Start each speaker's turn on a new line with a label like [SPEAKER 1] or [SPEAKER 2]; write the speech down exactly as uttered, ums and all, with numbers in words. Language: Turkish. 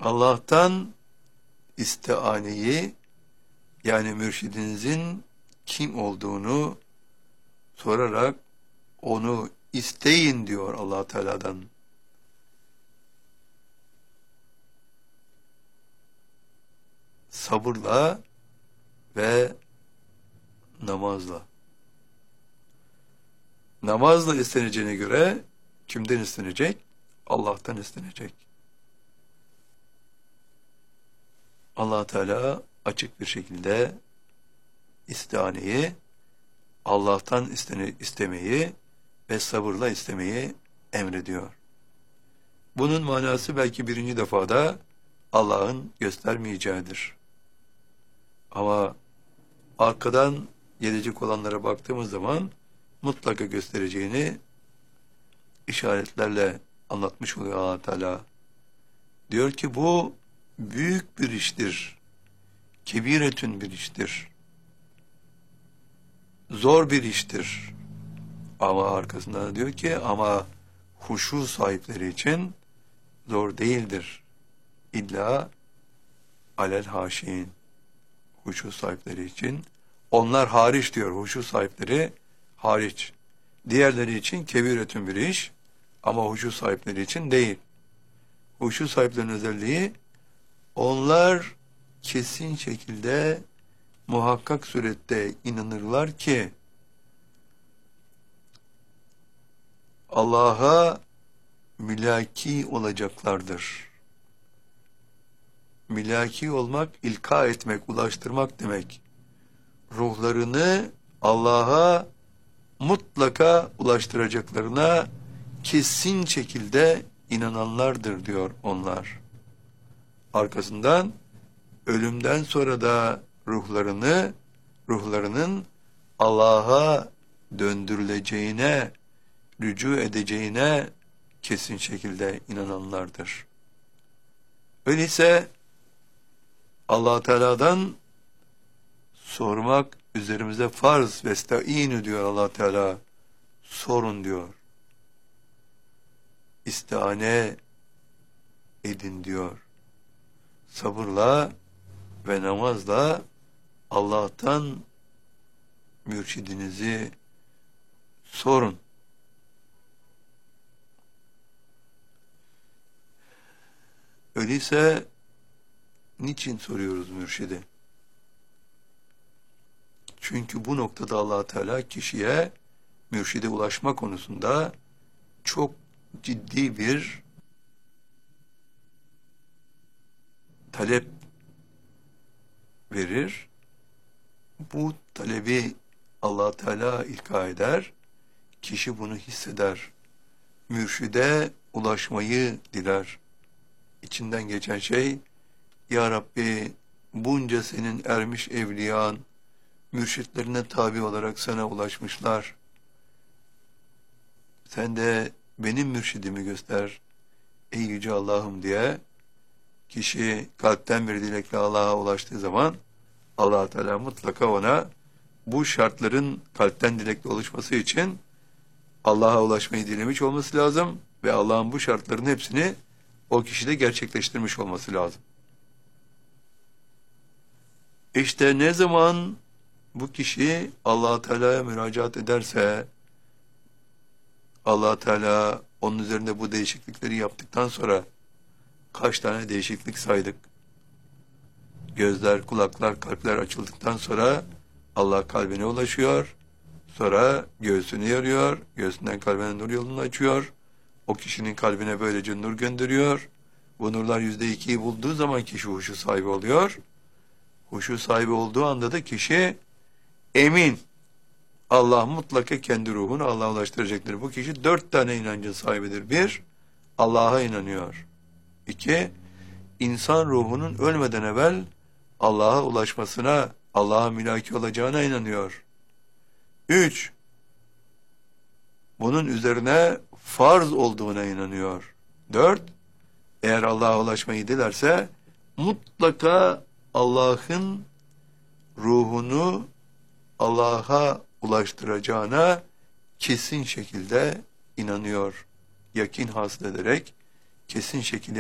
[SPEAKER 1] Allah'tan istianeyi, yani mürşidinizin kim olduğunu sorarak onu isteyin diyor Allah Teala'dan. Sabırla ve namazla. Namazla isteneceğine göre kimden istenecek? Allah'tan istenecek. Allah Teala açık bir şekilde istianeyi, Allah'tan istene, istemeyi ve sabırla istemeyi emrediyor. Bunun manası belki birinci defada Allah'ın göstermeyeceğidir. Ama arkadan gelecek olanlara baktığımız zaman mutlaka göstereceğini işaretlerle anlatmış oluyor Allah Teala. Diyor ki bu büyük bir iştir. Kebiretün bir iştir. Zor bir iştir. Ama arkasından diyor ki ama huşu sahipleri için zor değildir. İlla alel haşin. Huşu sahipleri için. Onlar hariç diyor. Huşu sahipleri hariç. Diğerleri için kebiretün bir iş. Ama huşu sahipleri için değil. Huşu sahiplerinin özelliği, onlar kesin şekilde muhakkak surette inanırlar ki Allah'a mülaki olacaklardır. Mülaki olmak, ilka etmek, ulaştırmak demek. Ruhlarını Allah'a mutlaka ulaştıracaklarına kesin şekilde inananlardır diyor onlar. Arkasından ölümden sonra da ruhlarını, ruhlarının Allah'a döndürüleceğine, rücu edeceğine kesin şekilde inananlardır. Öyleyse Allah Teala'dan sormak üzerimize farz, vestaînü diyor Allah Teala. Sorun diyor. İstiane edin diyor. Sabırla ve namazla Allah'tan mürşidinizi sorun. Öyleyse niçin soruyoruz mürşidi? Çünkü bu noktada Allah Teala kişiye mürşide ulaşma konusunda çok ciddi bir talep verir. Bu talebi Allah Teala ilka eder. Kişi bunu hisseder. Mürşide ulaşmayı diler. İçinden geçen şey, Ya Rabbi, bunca senin ermiş evliyan, mürşitlerine tabi olarak sana ulaşmışlar. Sen de benim mürşidimi göster, ey yüce Allah'ım diye kişi kalpten bir dilekle Allah'a ulaştığı zaman Allah Teala mutlaka ona bu şartların kalpten dilekle oluşması için Allah'a ulaşmayı dilemiş olması lazım ve Allah'ın bu şartların hepsini o kişide gerçekleştirmiş olması lazım. İşte ne zaman bu kişi Allah Teala'ya müracaat ederse, Allah Teala onun üzerinde bu değişiklikleri yaptıktan sonra kaç tane değişiklik saydık? Gözler, kulaklar, kalpler açıldıktan sonra Allah kalbine ulaşıyor. Sonra göğsünü yarıyor. Göğsünden kalbine nur yolunu açıyor. O kişinin kalbine böylece nur gönderiyor. Bu nurlar yüzde ikiyi bulduğu zaman kişi huşu sahibi oluyor. Huşu sahibi olduğu anda da kişi emin. Allah mutlaka kendi ruhunu Allah'a ulaştıracaktır. Bu kişi dört tane inancın sahibidir. Bir, Allah'a inanıyor. İki, insan ruhunun ölmeden evvel Allah'a ulaşmasına, Allah'a mülaki olacağına inanıyor. Üç, bunun üzerine farz olduğuna inanıyor. Dört, eğer Allah'a ulaşmayı dilerse mutlaka Allah'ın ruhunu Allah'a ulaştıracağına kesin şekilde inanıyor. Yakin hasıl ederek kesin şekilde